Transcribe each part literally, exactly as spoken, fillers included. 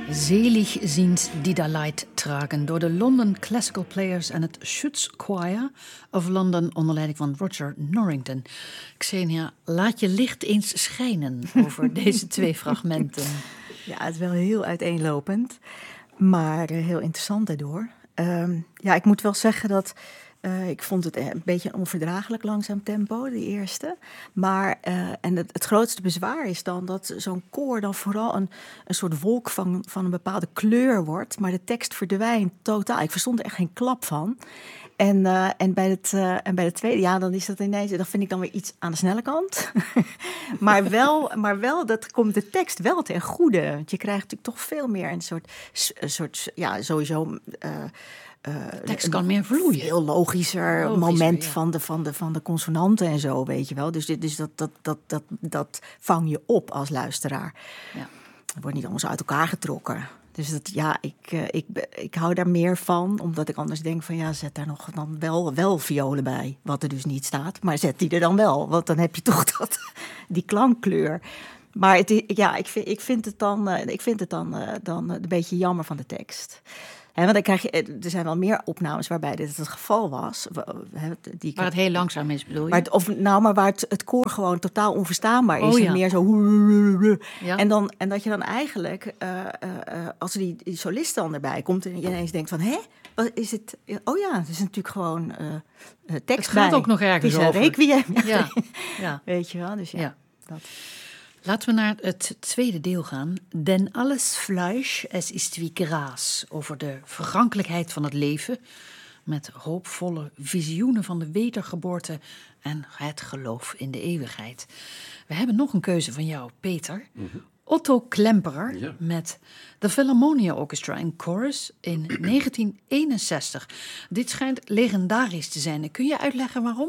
Selig sind die da Leid tragen door de London Classical Players en het Schütz Choir of London onder leiding van Roger Norrington. Xenia, laat je licht eens schijnen over deze twee fragmenten. Ja, het is wel heel uiteenlopend, maar heel interessant daardoor. Um, ja, ik moet wel zeggen dat uh, ik vond het een beetje een onverdraaglijk langzaam tempo, de eerste. Maar, uh, en het, het grootste bezwaar is dan dat zo'n koor dan vooral een, een soort wolk van, van een bepaalde kleur wordt, maar de tekst verdwijnt totaal. Ik verstond er echt geen klap van. En, uh, en, bij het, uh, en bij de tweede, ja, dan is dat ineens, dat vind ik dan weer iets aan de snelle kant. maar, wel, maar wel, dat komt de tekst wel ten goede. Want je krijgt natuurlijk toch veel meer een soort, een soort ja, sowieso... Uh, Uh, de tekst kan meer vloeien. Veel logischer, logischer moment ja. van, de, van, de, van de consonanten en zo, weet je wel. Dus, dus dat, dat, dat, dat, dat vang je op als luisteraar. Ja. Het wordt niet allemaal zo uit elkaar getrokken. Dus dat, ja, ik, uh, ik, ik hou daar meer van, omdat ik anders denk van ja, zet daar nog dan wel, wel violen bij, wat er dus niet staat. Maar zet die er dan wel, want dan heb je toch dat, die klankkleur. Maar het, ja, ik vind, ik vind het dan, uh, ik vind het dan, uh, dan uh, een beetje jammer van de tekst. He, want dan krijg je, er zijn wel meer opnames waarbij dit het geval was. Die waar het heel langzaam is, bedoel je? Waar het, of, nou, maar waar het, het koor gewoon totaal onverstaanbaar is. Oh, ja. En meer zo... Ja. En, dan, en dat je dan eigenlijk, uh, uh, als die, die solist dan erbij komt... en je ineens denkt van, hé, wat is het? Oh ja, het is natuurlijk gewoon uh, tekst bij. Het gaat bij. ook nog ergens over. Het is een requiem. Ja. Ja. Weet je wel, dus ja. ja. Dat. Laten we naar het tweede deel gaan. Den alles Fleisch, es ist wie Gras. Over de vergankelijkheid van het leven. Met hoopvolle visioenen van de wedergeboorte en het geloof in de eeuwigheid. We hebben nog een keuze van jou, Peter. Mm-hmm. Otto Klemperer ja. met de Philharmonia Orchestra in Chorus in negentien eenenzestig. Dit schijnt legendarisch te zijn. Kun je uitleggen waarom?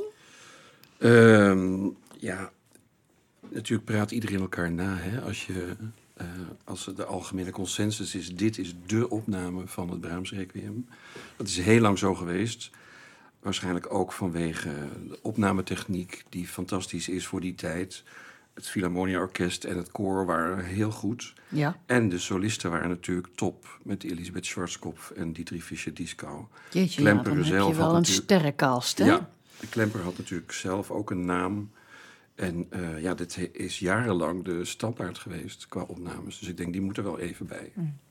Um, ja... Natuurlijk praat iedereen elkaar na. Hè? Als, je, uh, als de algemene consensus is, dit is dé opname van het Brahms Requiem. Dat is heel lang zo geweest. Waarschijnlijk ook vanwege de opnametechniek die fantastisch is voor die tijd. Het Philharmonia Orkest en het koor waren heel goed. Ja. En de solisten waren natuurlijk top. Met Elisabeth Schwarzkopf en Dietrich Fischer-Dieskau. Jeetje, ja, dan heb je wel een sterrenkast, hè? Ja, Klemper had natuurlijk zelf ook een naam. En uh, ja, dit is jarenlang de standaard geweest qua opnames. Dus ik denk, die moet er wel even bij. Mm.